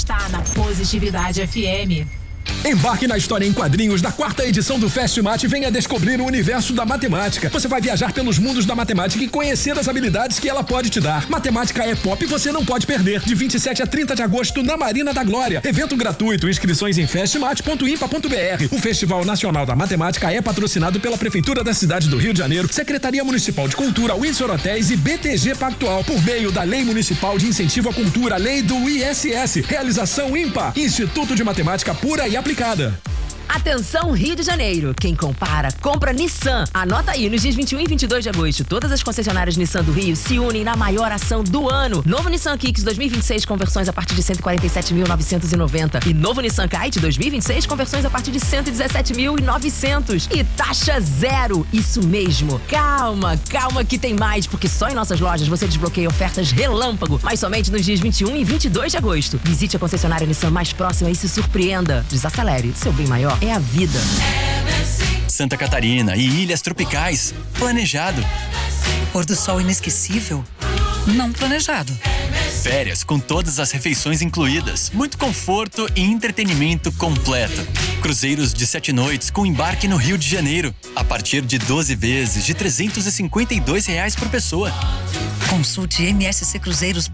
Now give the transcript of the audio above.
está na Positividade FM. Embarque na história em quadrinhos da 4ª edição do Festmate e venha descobrir o universo da matemática. Você vai viajar pelos mundos da matemática e conhecer as habilidades que ela pode te dar. Matemática é pop e você não pode perder. De 27 a 30 de agosto na Marina da Glória. Evento gratuito. Inscrições em festmate.impa.br. O Festival Nacional da Matemática é patrocinado pela Prefeitura da cidade do Rio de Janeiro, Secretaria Municipal de Cultura, Windsor Hotéis e BTG Pactual, por meio da Lei Municipal de Incentivo à Cultura, Lei do ISS. Realização IMPA, Instituto de Matemática Pura e Aplicada. Atenção Rio de Janeiro, quem compara, compra Nissan. Anota aí, nos dias 21 e 22 de agosto, todas as concessionárias Nissan do Rio se unem na maior ação do ano. Novo Nissan Kicks 2026 com versões a partir de 147.990 e novo Nissan Kite 2026 com versões a partir de 117.900 e taxa zero. Isso mesmo. Calma que tem mais, porque só em nossas lojas você desbloqueia ofertas relâmpago, mas somente nos dias 21 e 22 de agosto. Visite a concessionária Nissan mais próxima e se surpreenda. Desacelere, seu bem maior é a vida. Santa Catarina e ilhas tropicais. Planejado. Pôr do sol inesquecível. Não planejado. Férias com todas as refeições incluídas. Muito conforto e entretenimento completo. Cruzeiros de 7 noites com embarque no Rio de Janeiro. A partir de 12 vezes de R$ 352 por pessoa. Consulte msccruzeiros.com.br.